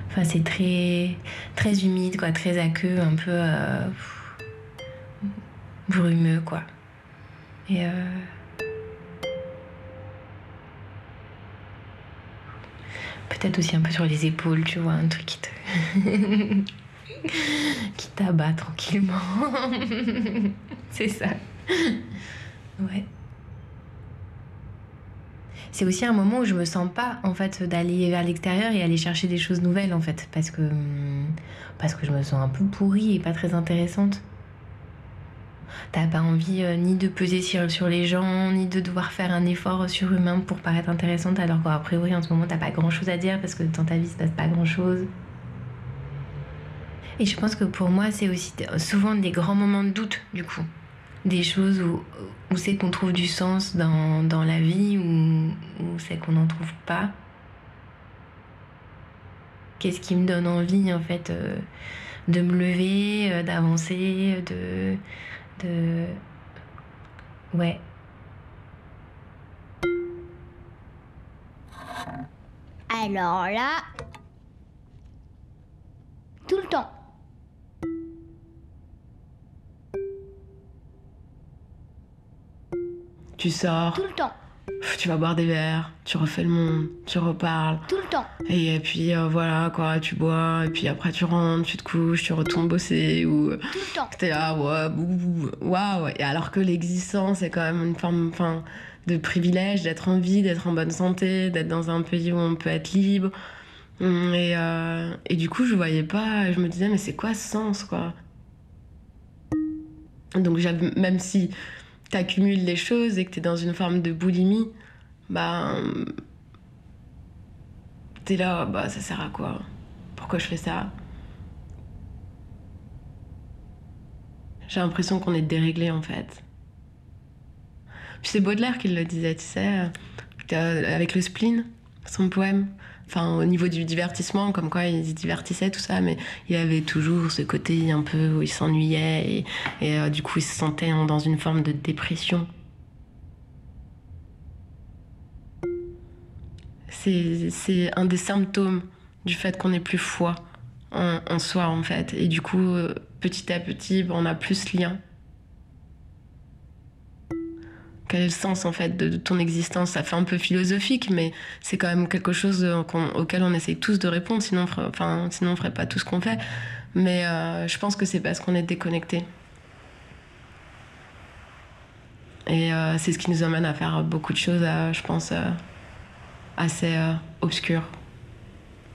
Enfin, c'est très, très humide, quoi, très aqueux, un peu brumeux, quoi. Et peut-être aussi un peu sur les épaules, tu vois, un truc qui t'abat tranquillement. C'est ça. Ouais. C'est aussi un moment où je me sens pas, en fait, d'aller vers l'extérieur et aller chercher des choses nouvelles, en fait, parce que je me sens un peu pourrie et pas très intéressante. T'as pas envie ni de peser sur les gens, ni de devoir faire un effort surhumain pour paraître intéressante, alors qu'a priori en ce moment t'as pas grand chose à dire parce que dans ta vie il se passe pas grand chose. Et je pense que pour moi c'est aussi souvent des grands moments de doute du coup. Des choses où c'est qu'on trouve du sens dans la vie ou c'est qu'on n'en trouve pas. Qu'est-ce qui me donne envie en fait de me lever, d'avancer, de... Ouais. Alors là, tout le temps. Tu sors, Tout le temps. tu vas boire des verres, tu refais le monde, tu reparles. Tout le temps. Et puis voilà quoi, tu bois, et puis après tu rentres, tu te couches, tu retournes bosser, ou Tout le temps. t'es là, ouais, waouh. Et alors que l'existence est quand même une forme de privilège, d'être en vie, d'être en bonne santé, d'être dans un pays où on peut être libre. Et du coup, je voyais pas, je me disais, mais c'est quoi ce sens quoi? Donc même si t'accumules les choses et que t'es dans une forme de boulimie, bah t'es là, bah ça sert à quoi? Pourquoi je fais ça? J'ai l'impression qu'on est déréglé en fait. Puis c'est Baudelaire qui le disait, tu sais, avec le spleen, son poème. Enfin, au niveau du divertissement, comme quoi il se divertissait, tout ça, mais il avait toujours ce côté un peu où il s'ennuyait et du coup il se sentait dans une forme de dépression. C'est un des symptômes du fait qu'on n'ait plus foi en soi en fait. Et du coup, petit à petit, on n'a plus ce lien. Quel est le sens en fait de ton existence? Ça fait un peu philosophique, mais c'est quand même quelque chose auquel on essaye tous de répondre, sinon on ferait pas tout ce qu'on fait. Mais je pense que c'est parce qu'on est déconnecté. Et c'est ce qui nous amène à faire beaucoup de choses, je pense, assez obscures.